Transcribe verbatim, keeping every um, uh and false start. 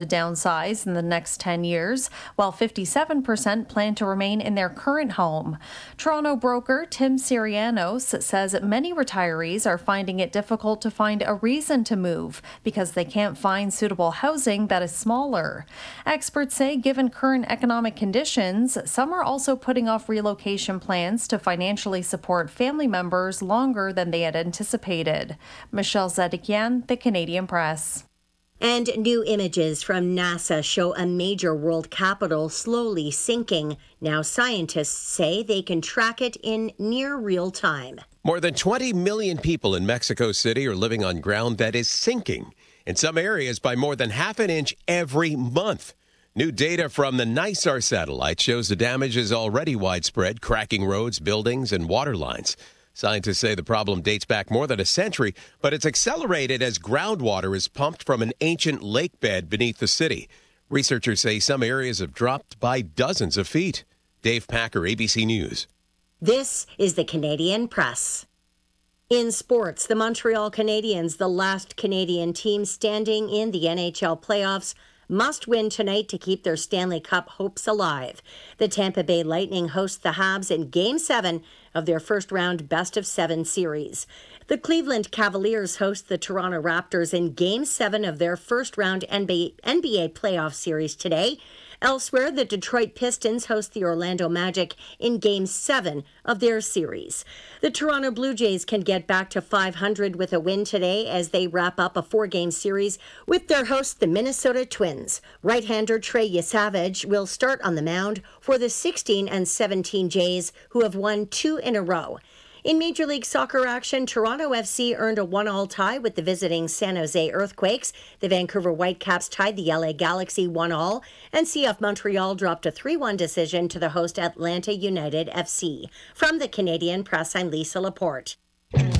to downsize in the next ten years, while fifty-seven percent plan to remain in their current home. Toronto broker Tim Sirianos says many retirees are finding it difficult to find a reason to move because they can't find suitable housing that is smaller. Experts say given current economic conditions, some are also putting off relocation plans to financially support family members longer than they had anticipated. Michelle Zedekian, The Canadian Press. And new images from NASA show a major world capital slowly sinking. Now scientists say they can track it in near real time. More than twenty million people in Mexico City are living on ground that is sinking, in some areas by more than half an inch every month. New data from the NISAR satellite shows the damage is already widespread, cracking roads, buildings, and water lines. Scientists say the problem dates back more than a century, but it's accelerated as groundwater is pumped from an ancient lake bed beneath the city. Researchers say some areas have dropped by dozens of feet. Dave Packer, A B C News. This is the Canadian Press. In sports, the Montreal Canadiens, the last Canadian team standing in the N H L playoffs, must win tonight to keep their Stanley Cup hopes alive. The Tampa Bay Lightning host the Habs in Game seven of their first-round best-of-seven series. The Cleveland Cavaliers host the Toronto Raptors in Game seven of their first-round N B A playoff series today. Elsewhere, the Detroit Pistons host the Orlando Magic in Game seven of their series. The Toronto Blue Jays can get back to five hundred with a win today as they wrap up a four-game series with their hosts, the Minnesota Twins. Right-hander Trey Yesavage will start on the mound for the sixteen and seventeen Jays, who have won two in a row. In Major League Soccer action, Toronto F C earned a one-all tie with the visiting San Jose Earthquakes. The Vancouver Whitecaps tied the L A Galaxy one-all, and C F Montreal dropped a three one decision to the host Atlanta United F C. From the Canadian Press, I'm Lisa Laporte.